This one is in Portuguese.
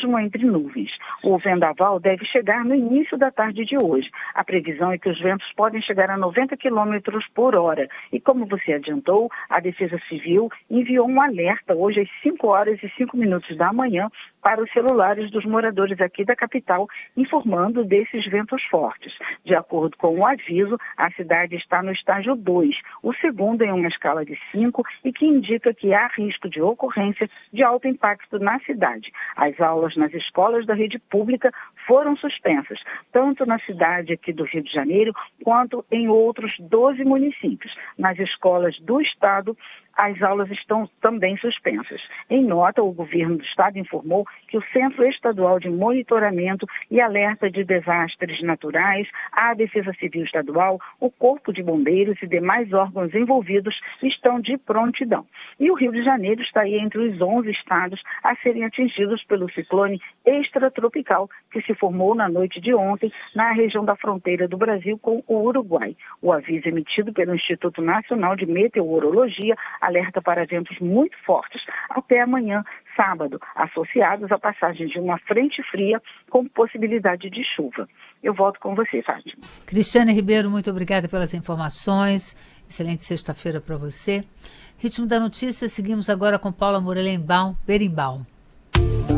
mesmo entre nuvens. O vendaval deve chegar no início da tarde de hoje. A previsão é que os ventos podem chegar a 90 km por hora. E como você adiantou, a Defesa Civil enviou um alerta hoje às 5h05 da manhã para os celulares dos moradores aqui da capital, informando desses ventos fortes. De acordo com o aviso, a cidade está no estágio 2, o segundo em uma escala de 5 e que indica que há risco de ocorrência de alto impacto na cidade. As aulas nas escolas da rede pública foram suspensas, tanto na cidade aqui do Rio de Janeiro, quanto em outros 12 municípios. Nas escolas do estado, as aulas estão também suspensas. Em nota, o governo do estado informou que o Centro Estadual de Monitoramento e Alerta de Desastres Naturais, a Defesa Civil Estadual, o Corpo de Bombeiros e demais órgãos envolvidos estão de prontidão. E o Rio de Janeiro está aí entre os 11 estados a serem atingidos pelo ciclone extratropical que se formou na noite de ontem na região da fronteira do Brasil com o Uruguai. O aviso emitido pelo Instituto Nacional de Meteorologia alerta para ventos muito fortes até amanhã, sábado, associados à passagem de uma frente fria com possibilidade de chuva. Eu volto com você, Fátima. Cristiane Ribeiro, muito obrigada pelas informações. Excelente sexta-feira para você. Ritmo da Notícia, seguimos agora com Paula Morelenbaum, Berimbau.